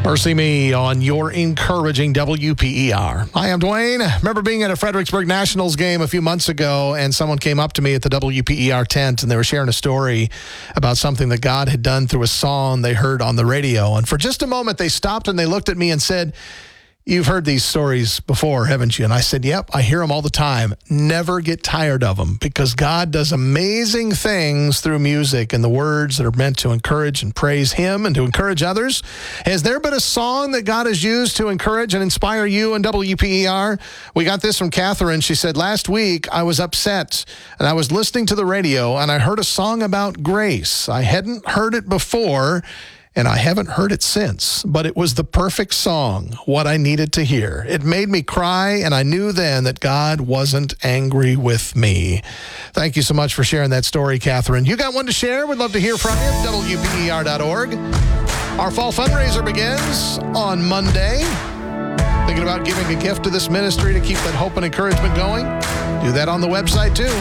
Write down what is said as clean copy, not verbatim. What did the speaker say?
Mercy Me on your encouraging WPER. Hi, I'm Dwayne. Remember being at a Fredericksburg Nationals game a few months ago, and someone came up to me at the WPER tent, and they were sharing a story about something that God had done through a song they heard on the radio. And for just a moment, they stopped and they looked at me and said, "You've heard these stories before, haven't you?" And I said, "Yep, I hear them all the time. Never get tired of them, because God does amazing things through music and the words that are meant to encourage and praise Him and to encourage others." Has there been a song that God has used to encourage and inspire you in WPER? We got this from Catherine. She said, "Last week I was upset and I was listening to the radio and I heard a song about grace. I hadn't heard it before, and I haven't heard it since, but it was the perfect song, what I needed to hear. It made me cry, and I knew then that God wasn't angry with me." Thank you so much for sharing that story, Catherine. You got one to share? We'd love to hear from you. WPER.org. Our fall fundraiser begins on Monday. Thinking about giving a gift to this ministry to keep that hope and encouragement going? Do that on the website, too.